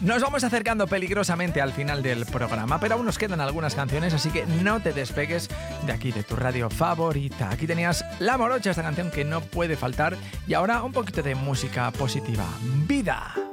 Nos vamos acercando peligrosamente al final del programa, pero aún nos quedan algunas canciones, así que no te despegues de aquí, de tu radio favorita. Aquí tenías La Morocha, esta canción que no puede faltar, y ahora un poquito de música positiva. ¡Vida!